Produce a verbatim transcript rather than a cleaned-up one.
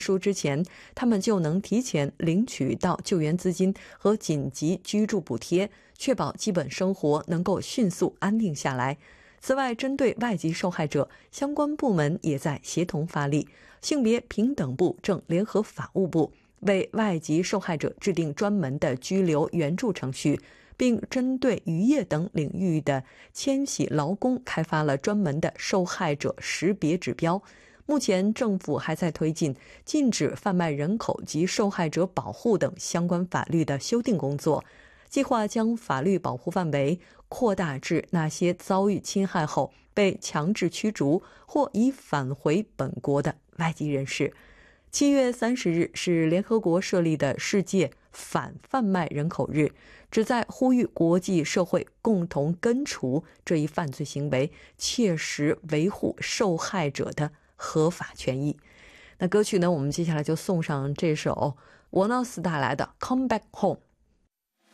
书之前，他们就能提前领取到救援资金和紧急居住补贴，确保基本生活能够迅速安定下来。此外，针对外籍受害者，相关部门也在协同发力。性别平等部正联合法务部为外籍受害者制定专门的居留援助程序，并针对渔业等领域的迁徙劳工开发了专门的受害者识别指标。目前政府还在推进禁止贩卖人口及受害者保护等相关法律的修订工作，计划将法律保护范围扩大至那些遭遇侵害后被强制驱逐或已返回本国的外籍人士。七月三十日是联合国设立的世界反贩卖人口日，旨在呼吁国际社会共同根除这一犯罪行为，切实维护受害者的合法权益。那歌曲呢，我们接下来就送上这首沃纳斯带来的《Come Back Home》。